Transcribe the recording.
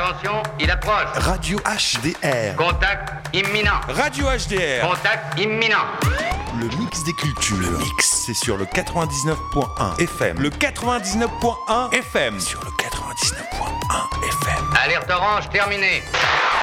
Attention, il approche. Radio HDR. Contact imminent. Radio HDR. Contact imminent. Le mix des cultures. Le mix, c'est sur le 99.1 FM. Le 99.1 FM. Sur le 99.1 FM. Alerte orange terminée.